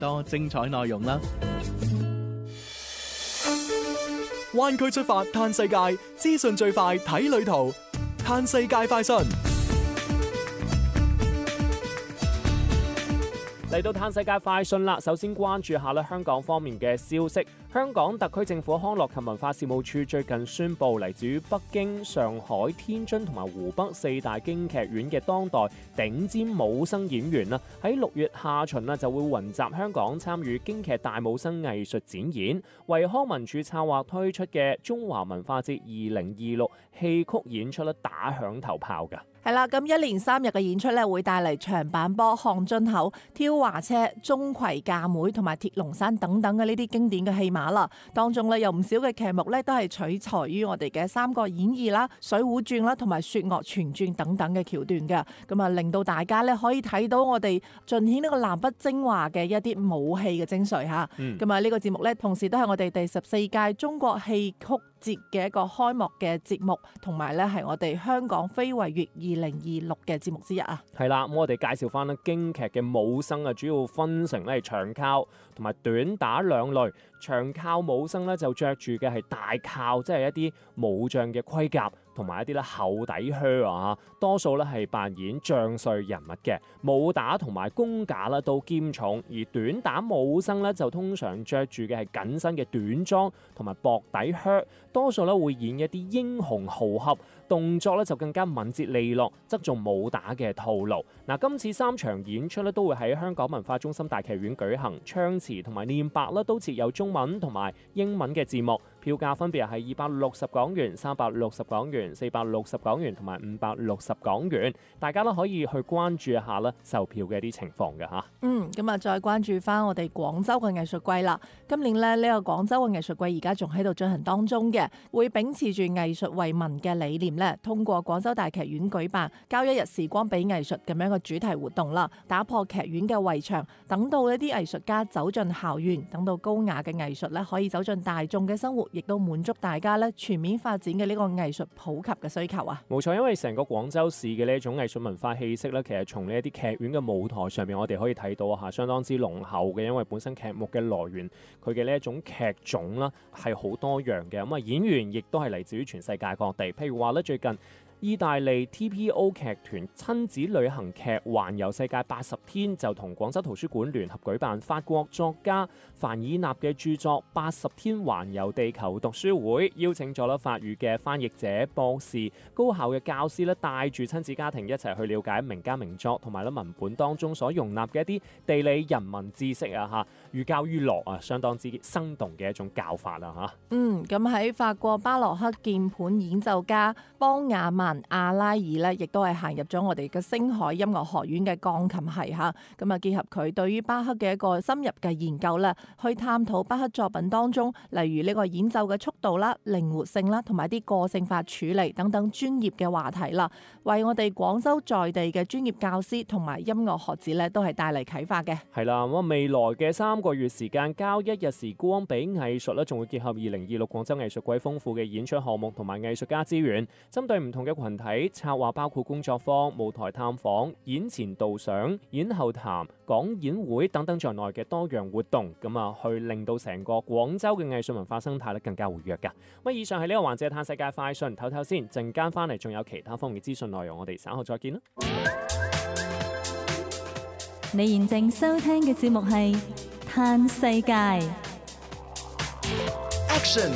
多精彩內容啦！灣區出發嘆世界，資訊最快睇旅途，嘆世界快訊。 嚟到嘆世界快訊啦，首先關注下香港方面嘅消息。香港特區政府康樂及文化事務處最近宣布，嚟自於北京、上海、天津同埋湖北四大京劇院嘅當代頂尖武生演員啦，喺6月下旬就會雲集香港參與京劇大武生藝術展演，為康文署策劃推出嘅中華文化節2026戲曲演出打響頭炮㗎。 係啦，咁1連3日嘅演出咧，會帶嚟長板坡、看津口、挑華車、鍾馗嫁妹同埋鐵龍山等等嘅呢啲經典嘅戲碼啦。當中咧有唔少嘅劇目咧，都係取材於我哋嘅《三國演義》啦、《水滸傳》啦同埋《說岳全傳》等等嘅橋段嘅。咁啊，令到大家咧可以睇到我哋盡顯呢個南北精華嘅一啲武戲嘅精髓嚇。咁啊，呢個節目咧，同時都係我哋第14屆中國戲曲節嘅一個開幕嘅節目，同埋咧係我哋香港非遺月2026嘅節目之一啊。 係啦，咁我哋介紹翻京劇嘅武生主要分成咧長靠同埋短打兩類。長靠武生咧就着住嘅係大靠，即係一啲武將嘅盔甲，同埋一啲厚底靴啊，多數咧係扮演將帥人物嘅。武打同埋功架都兼重，而短打武生咧就通常着住嘅係緊身嘅短裝同埋薄底靴，多數咧會演一啲英雄豪俠，動作咧就更加敏捷利落，側重武打嘅套路。今次3場演出咧都會喺香港文化中心大劇院舉行，唱詞同埋念白都設有中文同埋英文嘅字幕，票價分別係260港元、360港元、460港元同埋560港元，大家都可以去關注一下售票嘅一啲情況嘅嚇。 咁啊，再關注翻我哋廣州嘅藝術季啦。今年咧呢個廣州嘅藝術季而家仲喺度進行當中嘅，會秉持住藝術為民嘅理念咧，通過廣州大劇院舉辦交一日時光俾藝術咁樣嘅主題活動啦，打破劇院嘅圍牆，等到一啲藝術家走進校園，等到高雅嘅藝術咧可以走進大眾嘅生活，亦都滿足大家咧全面發展嘅呢個藝術普及嘅需求啊。 冇錯，因為成個廣州市嘅呢一種藝術文化氣息咧，其實從呢一啲劇院嘅舞台上面，我哋可以睇到相當之濃厚嘅。因為本身劇目嘅來源，佢嘅呢一種劇種啦係好多樣嘅。咁演員亦都係嚟自於全世界各地。譬如話最近意大利 TPO 劇團親子旅行劇環遊世界80天，就同廣州圖書館聯合舉辦法國作家凡爾納嘅著作80天環遊地球讀書會，邀請咗法語嘅翻譯者、博士、高校嘅教師帶住親子家庭一齊去了解名家名作同埋文本當中所容納嘅一啲地理人文知識啊，寓教於樂相當之生動嘅一種教法啊。 咁喺法國巴洛克鍵盤演奏家邦雅曼阿拉爾咧，亦都係行入咗我哋嘅星海音樂學院嘅鋼琴系嚇。咁啊，結合佢對於巴赫嘅一個深入嘅研究咧，去探討巴赫作品當中，例如呢個演奏嘅速度啦、靈活性啦，同埋啲個性化處理等等專業嘅話題啦，為我哋廣州在地嘅專業教師同埋音樂學子咧，都係帶嚟啟發嘅。 係啦，咁未來嘅3個月時間，交一日時光俾藝術咧，仲會結合2026廣州藝術季豐富嘅演出項目同埋藝術家資源，針對唔同嘅群體策劃，包括工作坊、舞台探訪、演前導賞、演後談、講演會等等在內嘅多樣活動，去令到成個廣州嘅藝術文化生態更加活躍㗎。咁以上係呢個環節嘆世界快訊，唞唞先，陣間翻嚟仲有其他方面嘅資訊內容，我哋稍後再見啦。 你現正收聽嘅節目係嘆世界。 Action！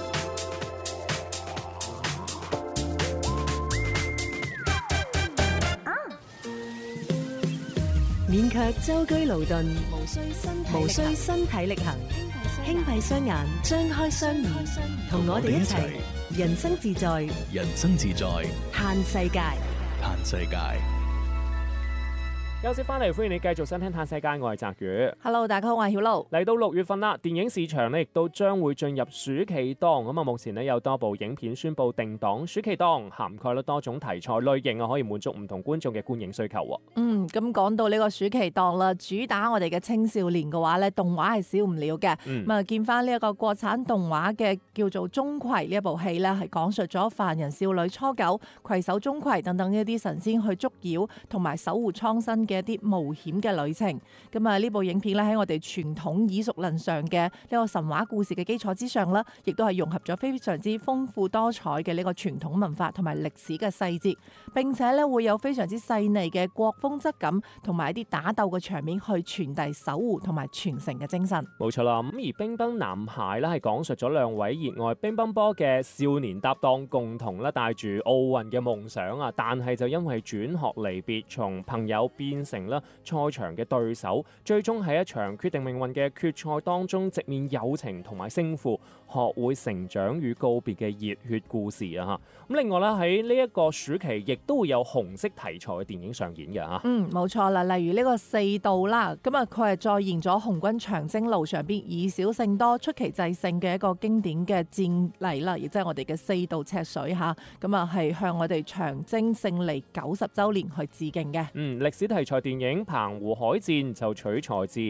勉強舟車勞頓，無需身體力行，輕閉雙眼，張開雙耳，同我哋一齊人生自在， 人生自在， 嘆世界， 嘆世界。 休息翻嚟，歡迎你繼續收聽嘆世界，我係澤宇。 Hello， 大家好，我係曉露。 嚟到6月份啦，電影市場亦都將會進入暑期檔。目前有多部影片宣布定檔暑期檔，涵蓋多種題材類型可以滿足唔同觀眾嘅觀影需求。 咁講到呢個暑期檔啦，主打我哋嘅青少年嘅話咧，動畫係少唔了嘅。見翻呢一個國產動畫嘅叫做《鍾馗》呢一部戲咧，係講述咗凡人少女初9攜手鍾馗等等一啲神仙去捉妖同埋守護蒼生嘅嘅一啲冒險嘅旅程。咁啊，呢部影片咧喺我哋傳統耳熟能詳嘅呢個神話故事嘅基礎之上啦，亦都係融合咗非常之豐富多彩嘅呢個傳統文化同埋歷史嘅細節，並且咧會有非常之細膩嘅國風質感同埋一啲打鬥嘅場面去傳遞守護同埋傳承嘅精神。 冇錯啦，咁而乒乓男孩咧係講述咗兩位熱愛乒乓波嘅少年搭檔共同咧帶住奧運嘅夢想啊，但係就因為轉學離別，從朋友變成咧賽場嘅對手，最終喺一場決定命運嘅決賽當中直面友情同埋勝負，學會成長與告別嘅熱血故事啊！咁另外咧喺呢一個暑期亦都會有紅色題材嘅電影上演嘅嚇。 冇錯啦，例如呢個四道啦，咁啊佢係再現咗紅軍長征路上邊以少勝多、出奇制勝嘅一個經典嘅戰例啦，亦即係我哋嘅四道赤水嚇，咁啊係向我哋長征勝利90週年去致敬嘅。 歷史題材電影《澎湖海戰》就取材自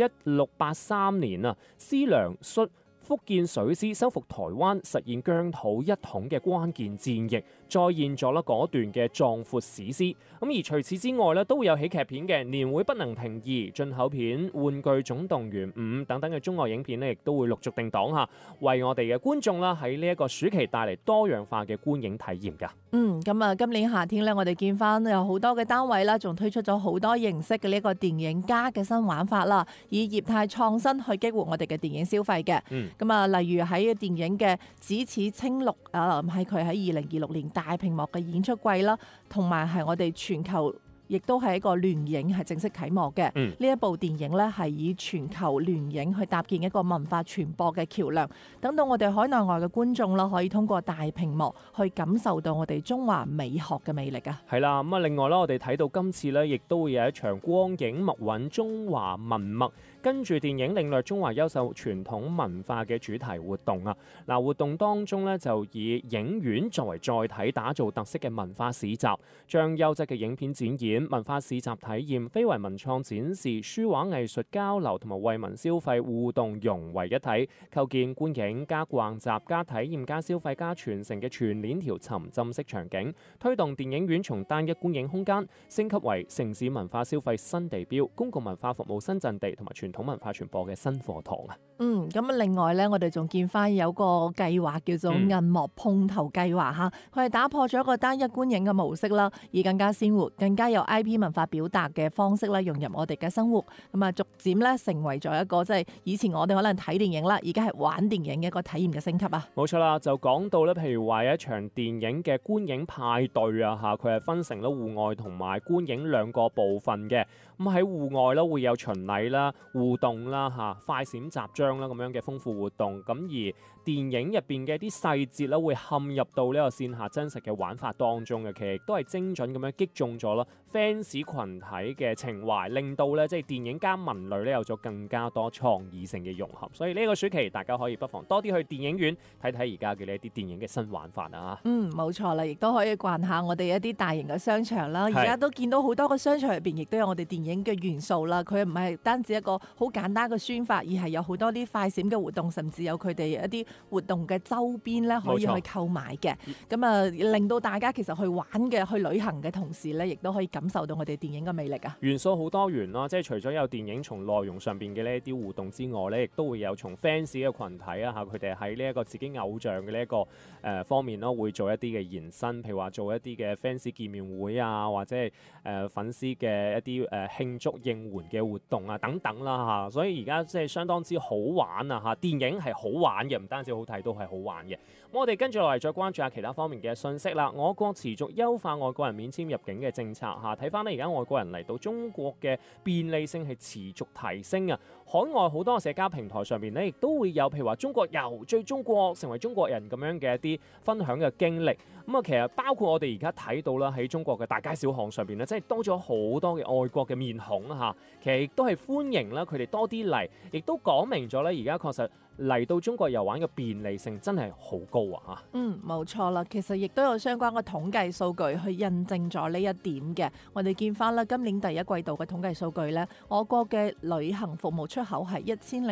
1683年啊，師良率福建水師收復台灣、實現疆土一統嘅關鍵戰役，再現咗嗰段嘅壯闊史詩。咁而除此之外咧，都會有喜劇片嘅《年會不能停2》、進口片《玩具總動員5》等等嘅中外影片咧，亦都會陸續定檔嚇，為我哋嘅觀眾啦喺呢一個暑期帶嚟多樣化嘅觀影體驗㗎。 咁啊，今年夏天咧，我哋見翻有好多嘅單位啦，仲推出咗好多形式嘅呢個電影加嘅新玩法啦，以業態創新去激活我哋嘅電影消費嘅。咁啊，例如喺電影嘅《只此青綠》啊，係佢喺2026年大屏幕嘅演出季啦，同埋係我哋全球亦都係一個聯影係正式啟幕嘅。呢一部電影咧係以全球聯影去搭建一個文化傳播嘅橋梁，等到我哋海內外嘅觀眾啦，可以通過大屏幕去感受到我哋中華美學嘅魅力啊！ 係啦，咁啊，另外啦，我哋睇到今次咧，亦都會有一場光影默韻中華文脈，跟住電影領略中華優秀傳統文化嘅主題活動啊！嗱，活動當中咧就以影院作為載體，打造特色嘅文化市集，將優質嘅影片展演、文化市集體驗、非遺文創展示、書畫藝術交流同埋惠民消費互動融為一體，構建觀影加逛集加體驗加消費加傳承嘅全鏈條沉浸式場景，推動電影院從單一觀影空間升級為城市文化消費新地標、公共文化服務新陣地同埋傳統文化傳播嘅新課堂啊！ 咁另外咧，我哋仲見翻有個計劃叫做銀幕碰頭計劃嚇，佢係打破咗一個單一觀影嘅模式啦，以更加鮮活、更加有 IP 文化表達嘅方式咧，融入我哋嘅生活，咁啊逐漸咧成為咗一個即係以前我哋可能睇電影啦，而家係玩電影嘅一個體驗嘅升級啊！ 冇錯啦，就講到咧，譬如話有一場電影嘅觀影派對啊嚇，佢係分成咗戶外同埋觀影兩個部分嘅。咁喺戶外咧會有巡禮啦、互動啦嚇、快閃集章啦咁樣嘅豐富活動。咁而電影入邊嘅啲細節咧會陷入到呢個線下真實嘅玩法當中嘅，其實亦都係精準咁樣擊中咗啦 fans 群體嘅情懷，令到咧即係電影加文旅咧有咗更加多創意性嘅融合。所以呢個暑期大家可以不妨多啲去電影院睇睇而家嘅呢一啲電影嘅新玩法啊！ 冇錯啦，亦都可以逛下我哋一啲大型嘅商場啦。而家都見到好多個商場入邊亦都有我哋電影嘅元素啦。佢唔係單止一個好簡單嘅宣發，而係有好多啲快閃嘅活動，甚至有佢哋一啲活動嘅周邊咧可以去購買嘅。咁啊，令到大家其實去玩嘅、去旅行嘅同時咧，亦都可以感受到我哋電影嘅魅力啊！ 元素好多元啦，即係除咗有電影從內容上邊嘅呢一啲互動之外咧，亦都會有從 fans 嘅群體啊嚇，佢哋喺呢一個自己偶像嘅呢一個方面咯，會做一啲嘅延伸，譬如話做一啲嘅 fans 見面會啊，或者係粉絲嘅一啲慶祝應援嘅活動啊等等啦嚇，所以而家即係相當之好玩啊嚇，電影係好玩嘅，唔單止好睇，都係好玩嘅。咁我哋跟住落嚟再關注下其他方面嘅信息啦。我國持續優化外國人免簽入境嘅政策嚇，睇翻咧而家外國人嚟到中國嘅便利性係持續提升啊！海外好多社交平台上面咧，亦都會有譬如話中國遊、最中國、成為中國人咁樣嘅一啲分享嘅經歷。咁啊，其實包括我哋而家睇到啦，喺中國嘅大街小巷上邊咧，即係多咗好多嘅外國嘅面孔嚇，其實亦都係歡迎啦，佢哋多啲嚟，亦都講明咗咧，而家確實嚟到中國遊玩嘅便利性真係好高啊嚇！ 冇錯啦，其實亦都有相關嘅統計數據去印證咗呢一點嘅。我哋見翻啦，今年第一季度嘅統計數據咧，我國嘅旅行服務出口係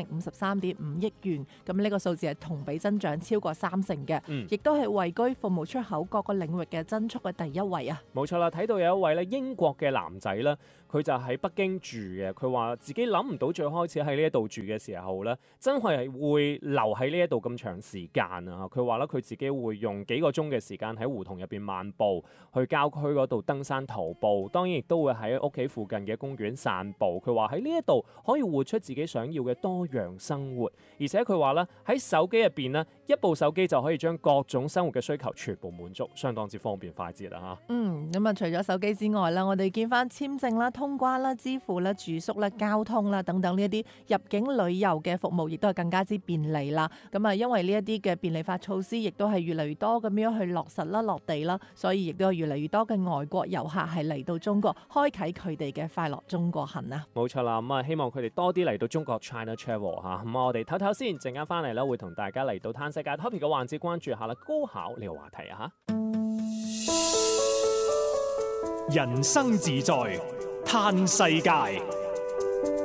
1053.5億元，咁呢個數字係同比增長超過30%嘅，亦都係位居服務出口各個領域嘅增速嘅第一位啊！ 冇錯啦，睇到有一位咧英國嘅男仔啦， 佢就喺北京住嘅。佢話自己諗唔到最開始喺呢一度住嘅時候咧，真係會留喺呢一度咁長時間啊！佢話咧，佢自己會用幾個鐘嘅時間喺胡同入邊漫步，去郊區嗰度登山徒步，當然亦都會喺屋企附近嘅公園散步。佢話喺呢一度可以活出自己想要嘅多樣生活，而且佢話咧喺手機入邊呢，一部手機就可以將各種生活嘅需求全部滿足，相當之方便快捷啦嚇。 咁啊，除咗手機之外啦，我哋見翻簽證啦、通關啦、支付啦、住宿啦、交通啦等等呢一啲入境旅遊嘅服務，亦都係更加之便利啦。咁啊，因為呢一啲嘅便利化措施，亦都係越嚟越多咁樣去落實啦、落地啦，所以亦都有越嚟越多嘅外國遊客係嚟到中國，開啟佢哋嘅快樂中國行啊！ 冇錯啦，咁啊希望佢哋多啲嚟到中國 China Travel 嚇。咁我哋唞唞先，陣間翻嚟咧會同大家嚟到嘆世界 Topic 嘅環節，關注下啦高考呢個話題啊嚇。 人生自在嘆世界。